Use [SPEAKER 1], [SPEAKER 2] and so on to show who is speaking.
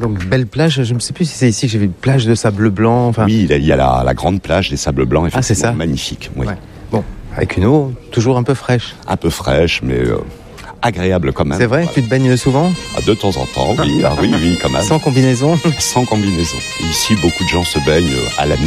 [SPEAKER 1] Donc belle plage, je ne sais plus si c'est ici que j'ai vu une plage de sable blanc. Enfin...
[SPEAKER 2] Oui, il y a la grande plage des Sables Blancs, effectivement,
[SPEAKER 1] c'est ça.
[SPEAKER 2] magnifique. Oui.
[SPEAKER 1] Ouais. Bon, avec une eau toujours un peu fraîche.
[SPEAKER 2] Un peu fraîche, mais agréable quand même.
[SPEAKER 1] C'est vrai,
[SPEAKER 2] voilà.
[SPEAKER 1] Tu te baignes souvent ?
[SPEAKER 2] De temps en temps, oui, oui, quand même.
[SPEAKER 1] Sans combinaison ?
[SPEAKER 2] Sans combinaison. Et ici, beaucoup de gens se baignent à la